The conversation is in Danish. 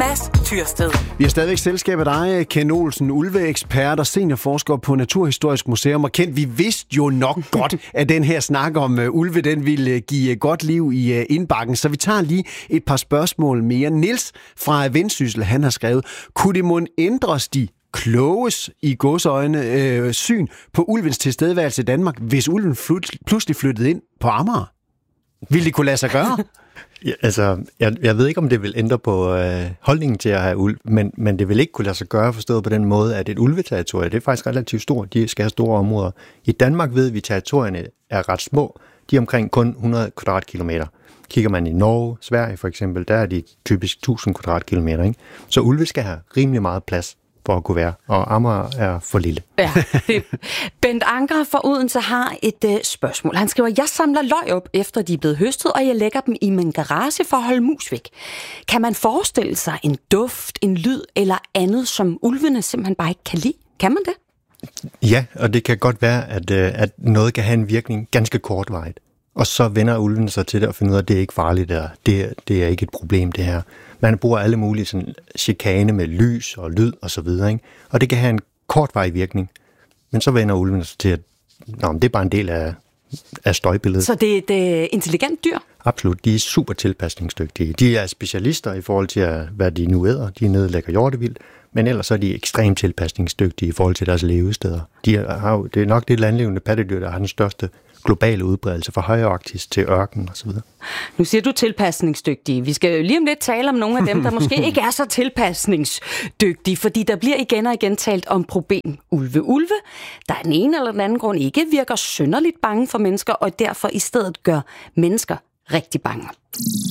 Mads Tyrsted. Vi har stadigvæk selskab af dig, Ken Olsen, ulveekspert og seniorforsker på Naturhistorisk Museum. Og Ken, vi vidste jo nok godt, at den her snak om ulve, den ville give godt liv i indbakken. Så vi tager lige et par spørgsmål mere. Niels fra Vendsyssel, han har skrevet, kunne det mon ændres de kloges i gåseøjne syn på ulvens tilstedeværelse i Danmark, hvis ulven pludselig flyttede ind på Amager? Ville det kunne lade sig gøre? Ja, altså, jeg ved ikke, om det vil ændre på holdningen til at have ulv, men det vil ikke kunne lade sig gøre, forstået på den måde, at et ulveterritorie, det er faktisk relativt stort. De skal have store områder. I Danmark ved vi, at territorierne er ret små. De er omkring kun 100 kvadratkilometer. Kigger man i Norge, Sverige for eksempel, der er de typisk 1000 kvadratkilometer. Ikke? Så ulve skal have rimelig meget plads for at kunne være, og Amager er for lille. Ja, Bent Anker fra Odense har et spørgsmål. Han skriver, jeg samler løg op, efter de er blevet høstet, og jeg lægger dem i min garage for at holde mus væk. Kan man forestille sig en duft, en lyd eller andet, som ulvene simpelthen bare ikke kan lide? Kan man det? Ja, og det kan godt være, at noget kan have en virkning ganske kortvarigt. Og så vender ulven sig til det og finder ud af, at det er ikke farligt, det er ikke et problem, det her. Man bruger alle mulige sådan chikane med lys og lyd og så videre, ikke? Og det kan have en kortvarig virkning. Men så vender ulven sig til, at det er bare en del af støjbilledet. Så det er et intelligent dyr? Absolut. De er super tilpasningsdygtige. De er specialister i forhold til, hvad de nu æder. De nedlægger hjortevildt, men ellers er de ekstremt tilpasningsdygtige i forhold til deres levesteder. Det er nok det landlevende pattedyr, der har den største globale udbredelse fra højarktis til ørken osv. Nu siger du tilpasningsdygtige. Vi skal jo lige om lidt tale om nogle af dem, der måske ikke er så tilpasningsdygtige, fordi der bliver igen og igen talt om problem ulve, der af den ene eller den anden grund ikke virker synderligt bange for mennesker, og derfor i stedet gør mennesker rigtig bange.